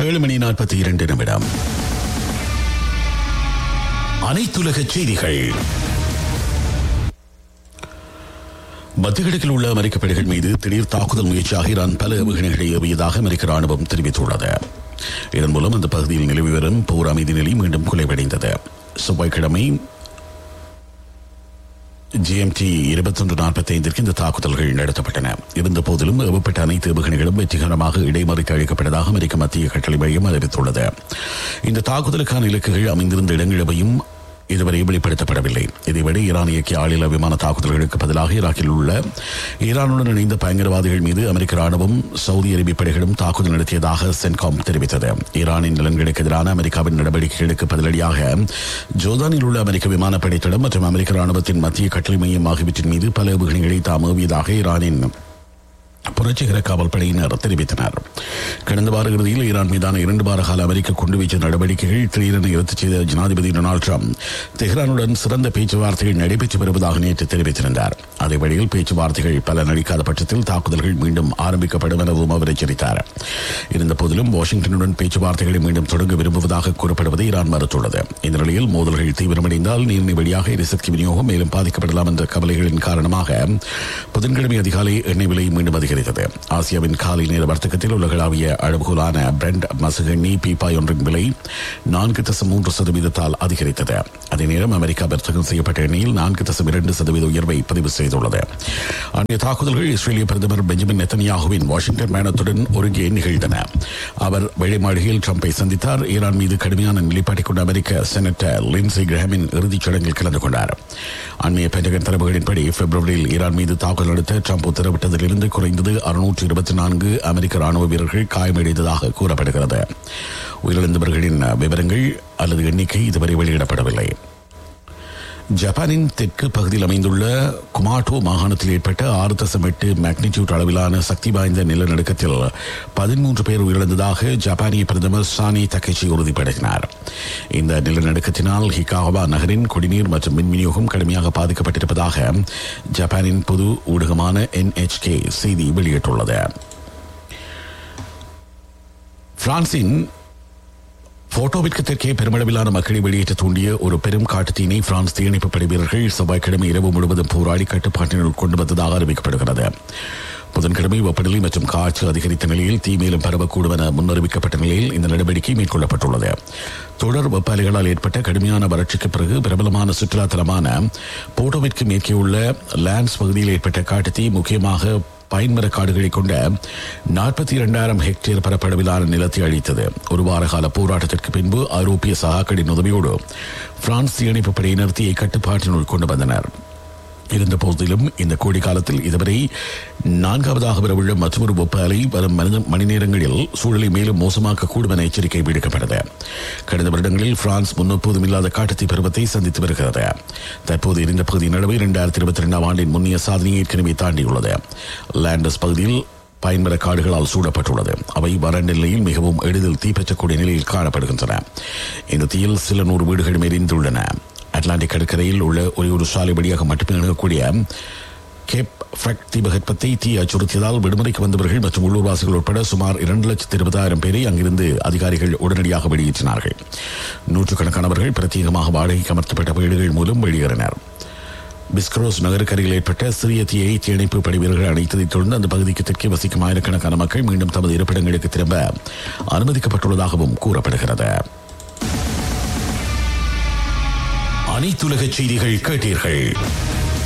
7:42. அனைத்துலக செய்திகள். மத்திய கிழக்கில் உள்ள அமெரிக்க படைகள் மீது திடீர் தாக்குதல் முயற்சியாக ஈரான் பல ஏவுகணைகளை ஏவியதாக அமெரிக்க ராணுவம் தெரிவித்துள்ளது. இதன் மூலம் அந்த பகுதியில் நிலவி வரும் போர் அமைதி நிலை மீண்டும் குலைவடைந்தது. செவ்வாய்க்கிழமை GMT 21:45 இந்த தாக்குதல்கள் நடத்தப்பட்டன. இருந்த போதிலும் ஏவப்பட்ட அனைத்து ஏவுகணைகளும் வெற்றிகரமாக இடைமறித்து அழிக்கப்பட்டதாக அமெரிக்க மத்திய கட்டளை மையம் அறிவித்துள்ளது. இந்த தாக்குதலுக்கான இலக்குகள் அமைந்திருந்த இடங்களவையும் இதுவரை வெளிப்படுத்தப்படவில்லை. இதேவேளை ஈரான் இயக்கிய ஆளில்லா விமான தாக்குதல்களுக்கு பதிலாக ஈராக்கில் உள்ள ஈரானுடன் இணைந்த பயங்கரவாதிகள் மீது அமெரிக்க ராணுவம் சவுதி அரேபிய படைகளும் தாக்குதல் நடத்தியதாக சென்காம் தெரிவித்தது. ஈரானின் நிலங்களுக்கு எதிரான அமெரிக்காவின் நடவடிக்கைகளுக்கு பதிலடியாக ஜோர்தானில் உள்ள அமெரிக்க விமானப்படை தளம் மற்றும் அமெரிக்க ராணுவத்தின் மத்திய கட்டளை மையம் ஆகியவற்றின் மீது பல ஏவுகணைகளை தாம் ஏவியதாக ஈரானின் புரட்சிகர காவல் படையினர் தெரிவித்தனர். கடந்த வார இறுதியில் ஈரான் மீதான 2 வார கால அமெரிக்க குண்டுவீச்சு நடவடிக்கைகள் திடீரென ரத்து செய்த ஜனாதிபதி டொனால்டு டிரம்ப் தெஹ்ரானுடன் சிறந்த பேச்சுவார்த்தைகள் நடைபெற்று வருவதாக நேற்று தெரிவித்திருந்தார். அதே வழியில் பேச்சுவார்த்தைகள் பலன் அளிக்காத பட்சத்தில் தாக்குதல்கள் மீண்டும் ஆரம்பிக்கப்படும் எனவும் அவர் எச்சரித்தார். இருந்த போதிலும் வாஷிங்டனுடன் பேச்சுவார்த்தைகளை மீண்டும் தொடங்க விரும்புவதாக கூறப்படுவதை ஈரான் மறுத்துள்ளது. இந்த நிலையில் மோதல்கள் தீவிரமடைந்தால் நீர்மை வழியாக எரிசக்தி விநியோகம் மேலும் பாதிக்கப்படலாம் என்ற கவலைகளின் காரணமாக புதன்கிழமை அதிகாலை எண்ணெய் விலை மீண்டும் அதிகரித்தது. ஆசியாவின் காலை நேர வர்த்தகத்தில் உலகளாவிய அளவுகோலான பிரெண்ட் மசகு எண்ணெய் பீப்பாய் ஒன்றின் விலை 4.3% அதிகரித்தது. அதே நேரம் அமெரிக்கா வர்த்தகம் செய்யப்பட்ட எண்ணெயில் 4.2% உயர்வை பதிவு செய்துள்ளது. அன்றைய தாக்குதல்கள் இஸ்ரேலிய பிரதமர் பெஞ்சமின் நெத்தன்யாகுவின் வாஷிங்டன் பயணத்துடன் ஒருங்கே நிகழ்ந்தன. அவர் வெள்ளை மாளிகையில் ட்ரம்பை சந்தித்தார். ஈரான் மீது கடுமையான நிலைப்பாட்டை கொண்ட அமெரிக்க செனட்டர் லின்சே கிரஹாமின் இறுதிச் சடங்கில் கலந்து கொண்டார். அண்மைய பென்டகன் தரவுகளின்படி பிப்ரவரியில் ஈரான் மீது தாக்குதல் நடத்த ட்ரம்ப் உத்தரவிட்டதிலிருந்து குறைந்தது 624 அமெரிக்க ராணுவ வீரர்கள் காயமடைந்ததாக கூறப்படுகிறது. உயிரிழந்தவர்களின் விவரங்கள் அல்லது எண்ணிக்கை இதுவரை வெளியிடப்படவில்லை. ஜப்பானின் தெற்கு பகுதியில் அமைந்துள்ள குமாட்டோ மாகாணத்தில் ஏற்பட்ட 6.8 மேக்னிடியூட் அளவிலான சக்தி வாய்ந்த நிலநடுக்கத்தில் 13 பேர் உயிரிழந்ததாக ஜப்பானிய பிரதமர் சானி தக்கேச்சி உறுதிப்படுத்தினார். இந்த நிலநடுக்கத்தினால் ஹிகாவா நகரின் குடிநீர் மற்றும் மின் விநியோகம் கடுமையாக பாதிக்கப்பட்டிருப்பதாக ஜப்பானின் பொது ஊடகமான NHK செய்தி வெளியிட்டுள்ளது. பிரான்சின் போட்டோவிற்கு தெற்கே பெருமளவிலான மக்களை வெளியேற்ற தூண்டிய ஒரு பெரும் காட்டுத்தீனை பிரான்ஸ் தீயணைப்பு படை வீரர்கள் செவ்வாய்க்கிழமை இரவு முழுவதும் போராடி கட்டுப்பாட்டினுள் கொண்டு வந்ததாக அறிவிக்கப்படுகிறது. புதன்கிழமை வெப்பநிலை மற்றும் காற்று அதிகரித்த நிலையில் தீ மேலும் பரவக்கூடும் என முன்னறிவிக்கப்பட்ட நிலையில் இந்த நடவடிக்கை மேற்கொள்ளப்பட்டுள்ளது. தொடர் வெப்ப அலைகளால் ஏற்பட்ட கடுமையான வறட்சிக்கு பிறகு பிரபலமான சுற்றுலா தலமான போட்டோவிற்கு மேற்கே உள்ள லான்ஸ் பகுதியில் ஏற்பட்ட காட்டுத்தீ முக்கியமாக பைன்மர காடுகளை கொண்ட 42,000 ஹெக்டேர் பரப்பளவிலான நிலத்தை அழித்தது. ஒரு வார கால போராட்டத்திற்கு பின்பு ஐரோப்பிய சகாக்களின் உதவியோடு பிரான்ஸ் தீயணைப்பு படையினர் தீயை கட்டுப்பாட்டினுள் கொண்டு வந்தனர். இருந்த போதிலும் இந்த கோடை காலத்தில் இதுவரை 4வதாக வரவுள்ள மற்றொரு வெப்ப அலை வரும் மணி நேரங்களில் சூழலை மேலும் மோசமாக்கக்கூடும் என எச்சரிக்கை விடுக்கப்பட்டது. கடந்த வருடங்களில் பிரான்ஸ் முன்னெப்போதும் இல்லாத காட்டுத்தீ பருவத்தை சந்தித்து வருகிறது. தற்போது இருந்த பகுதியின் அளவு 2022 ஆண்டின் முன்னிய சாதனையை ஏற்கனவே தாண்டியுள்ளது. லாண்டஸ் பகுதியில் பைன்மர காடுகளால் சூழப்பட்டுள்ளது. அவை வறண்ட நிலையில் மிகவும் எளிதில் தீப்பற்றக்கூடிய நிலையில் காணப்படுகின்றன. இந்த தீயில் சில 100 வீடுகள் எரிந்துள்ளன. அட்லாண்டிக் கடற்கரையில் உள்ள ஒரு சாலை வழியாக மட்டுமே அணுகக்கூடிய கேப் ஃப்ரெக் தீபகற்பத்தை தீ அச்சுறுத்தியதால் விடுமுறைக்கு வந்தவர்கள் மற்றும் உள்ளூர்வாசிகள் உட்பட சுமார் 2,20,000 பேரை அங்கிருந்து அதிகாரிகள் உடனடியாக வெளியேற்றினார்கள். நூற்றுக்கணக்கானவர்கள் பிரத்யேகமாக வாடகைக்கு அமர்த்தப்பட்ட வீடுகள் மூலம் வெளியேறினர். பிஸ்கரோஸ் நகருக்கரையில் ஏற்பட்ட சிறிய தீயை தீயணைப்பு படை வீரர்கள் அணைத்ததைத் தொடர்ந்து அந்த பகுதிக்கு தெற்கே வசிக்கும் ஆயிரக்கணக்கான மக்கள் மீண்டும் தமது இருப்பிடங்களுக்கு திரும்ப அனுமதிக்கப்பட்டுள்ளதாகவும் கூறப்படுகிறது. அனைத்துலக செய்திகள் கேட்டீர்கள்.